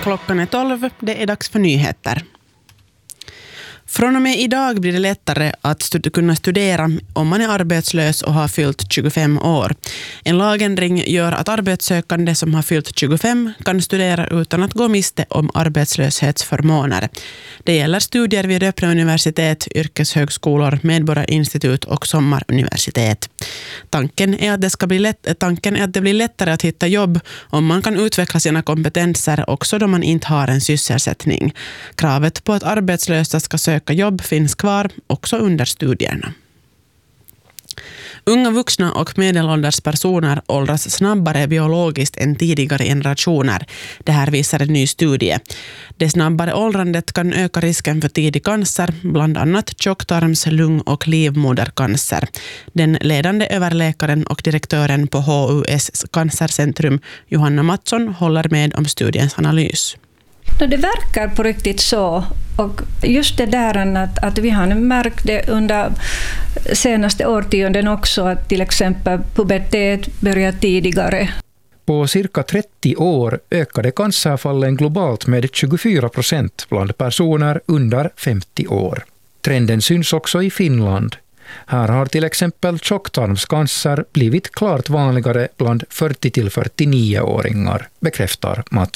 Klockan är 12, det är dags för nyheter. Från och med idag blir det lättare att kunna studera om man är arbetslös och har fyllt 25 år. En lagändring gör att arbetssökande som har fyllt 25 kan studera utan att gå miste om arbetslöshetsförmåner. Det gäller studier vid öppna universitet, yrkeshögskolor, medborgarinstitut och sommaruniversitet. Tanken är att det blir lättare att hitta jobb om man kan utveckla sina kompetenser också då man inte har en sysselsättning. Kravet på att arbetslösa ska söka jobb finns kvar också under studierna. Unga vuxna och medelålders personer åldras snabbare biologiskt än tidigare generationer. Det här visar en ny studie. Det snabbare åldrandet kan öka risken för tidig cancer, bland annat tjocktarms-, lung- och livmodercancer. Den ledande överläkaren och direktören på HUS cancercentrum, Johanna Mattsson, håller med om studiens analys. Det verkar på riktigt så, och just det där att vi har nu märkt det under senaste årtionden också, att till exempel pubertet börjar tidigare. På cirka 30 år ökade cancerfallen globalt med 24% bland personer under 50 år. Trenden syns också i Finland. Här har till exempel tjocktarmscancer blivit klart vanligare bland 40-49-åringar, bekräftar Mats.